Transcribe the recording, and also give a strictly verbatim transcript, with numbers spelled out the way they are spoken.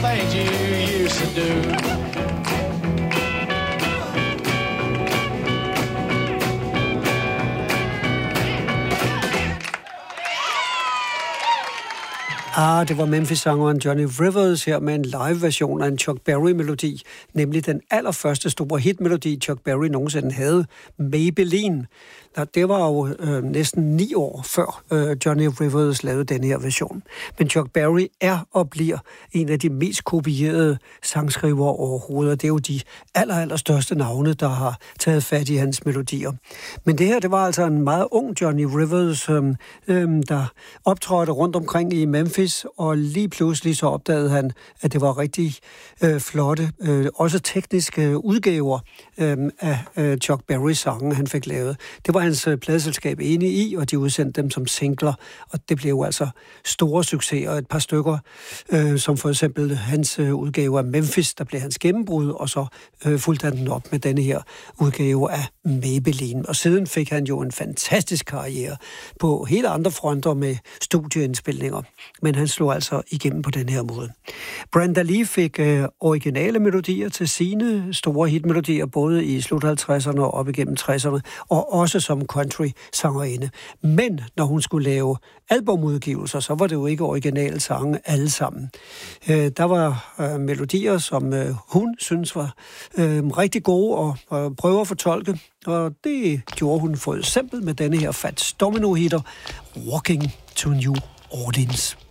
things you used to do. Ah, det var Memphis-sangeren Johnny Rivers her med en live-version af en Chuck Berry-melodi, nemlig den allerførste store hitmelodi, Chuck Berry nogensinde havde, Maybelline. Det var jo øh, næsten ni år før øh, Johnny Rivers lavede den her version. Men Chuck Berry er og bliver en af de mest kopierede sangskrivere overhovedet. Det er jo de aller, aller største navne, der har taget fat i hans melodier. Men det her, det var altså en meget ung Johnny Rivers, øh, øh, der optrådte rundt omkring i Memphis, og lige pludselig så opdagede han, at det var rigtig øh, flotte, øh, også tekniske udgaver øh, af øh, Chuck Berrys sange, han fik lavet. Det var hans pladeselskab enige i, og de udsendte dem som singler, og det blev jo altså store succeser. Et par stykker, øh, som for eksempel hans øh, udgave af Memphis, der blev hans gennembrud, og så øh, fulgte han den op med denne her udgave af Maybelline. Og siden fik han jo en fantastisk karriere på helt andre fronter med studieindspilninger, men han slog altså igennem på den her måde. Brenda Lee fik øh, originale melodier til sine store hitmelodier, både i slut halvtredserne og op igennem tresserne, og også som country-sangerinde. Men når hun skulle lave albumudgivelser, så var det jo ikke originale sange alle sammen. Øh, der var øh, melodier, som øh, hun synes var øh, rigtig gode og, og prøve at fortolke, og det gjorde hun for eksempel med denne her Fats Domino-hitter, Walking to New Orleans.